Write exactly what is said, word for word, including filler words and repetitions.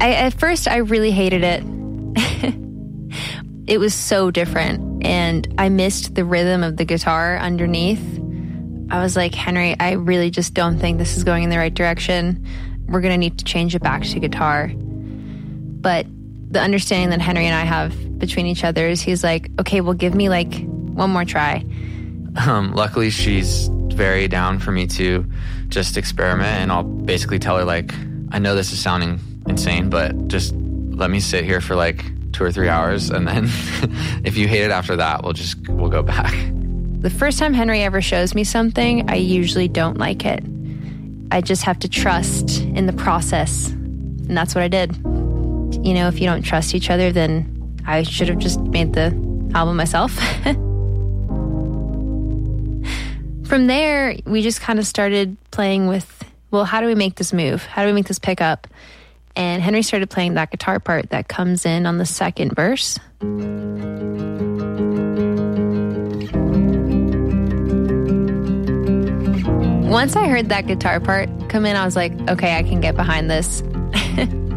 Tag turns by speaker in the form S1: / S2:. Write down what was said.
S1: I, at first, I really hated it. It was so different, and I missed the rhythm of the guitar underneath. I was like, Henry, I really just don't think this is going in the right direction. We're going to need to change it back to guitar. But the understanding that Henry and I have between each other is he's like, okay, well, give me like one more try.
S2: Um, luckily, she's very down for me to just experiment, and I'll basically tell her, like, I know this is sounding insane, but just let me sit here for like two or three hours, and then if you hate it after that, we'll just, we'll go back.
S1: The first time Henry ever shows me something, I usually don't like it. I just have to trust in the process, and that's what I did. You know, if you don't trust each other, then I should have just made the album myself. From there, we just kind of started playing with, well, how do we make this move? How do we make this pick up? And Henry started playing that guitar part that comes in on the second verse. Once I heard that guitar part come in, I was like, okay, I can get behind this.